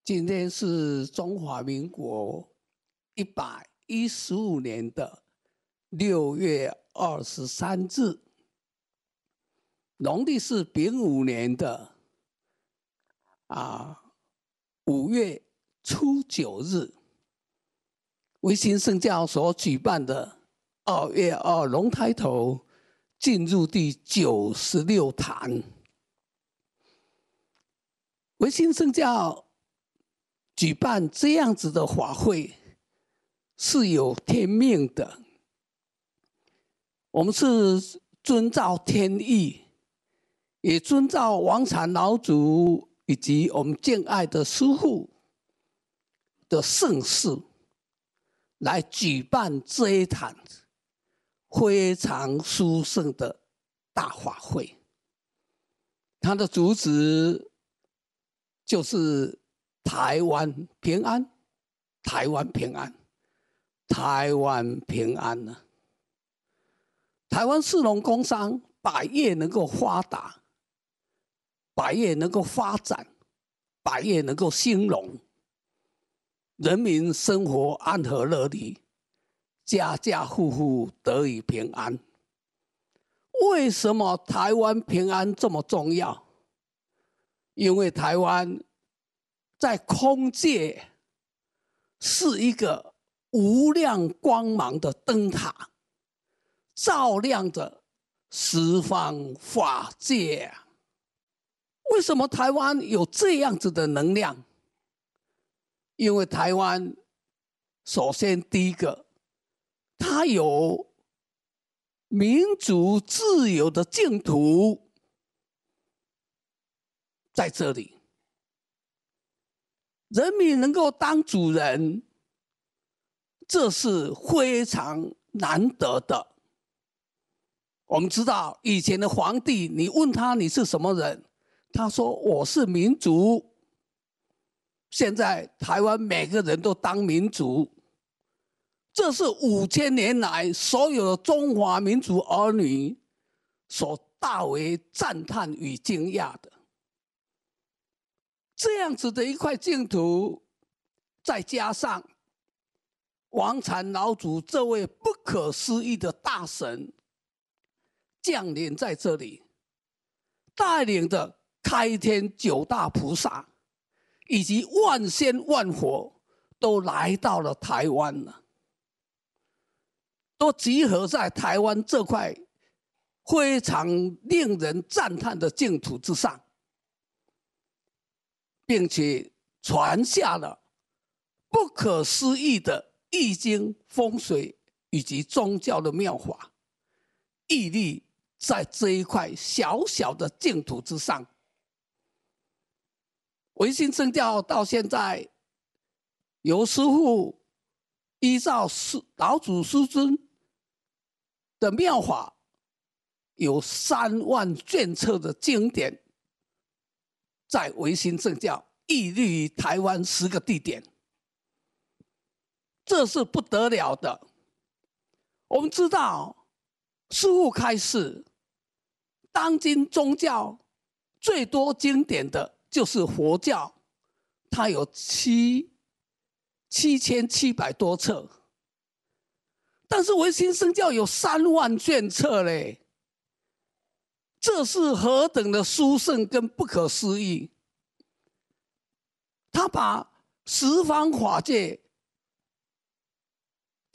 今天是中华民国115年的6月23日，农历是丙午年的5月初9日，维新圣教所举办的2月2龙抬头进入第96坛。维新圣教举办这样子的法会是有天命的，我们是遵照天意，也遵照王禅老祖以及我们敬爱的师父的盛世来举办这一场非常殊胜的大法会。它的主旨就是台湾平安，台湾平安，台湾平安呢。台湾士农工商百业能够发达，百业能够发展，百业能够兴隆，人民生活安和乐利，家家户户得以平安。为什么台湾平安这么重要？因为台湾在空界是一个无量光芒的灯塔，照亮着十方法界。为什么台湾有这样子的能量？因为台湾首先第一个，它有民主自由的净土在这里，人民能够当主人，这是非常难得的。我们知道以前的皇帝，你问他你是什么人，他说我是民族。现在台湾每个人都当民族，这是5000年来所有的中华民族儿女所大为赞叹与惊讶的。这样子的一块净土，再加上王禅老祖这位不可思议的大神降临在这里，带领着开天9大菩萨以及万仙万佛都来到了台湾了，都集合在台湾这块非常令人赞叹的净土之上，并且传下了不可思议的易经、风水以及宗教的妙法，屹立在这一块小小的净土之上。维新圣教到现在，由师父依照老祖师尊的妙法，有3万卷册的经典，在维新圣教屹立于台湾10个地点，这是不得了的。我们知道，师父开示，当今宗教最多经典的就是佛教，它有7700多册，但是维新圣教有3万卷册嘞，这是何等的殊胜跟不可思议！他把十方法界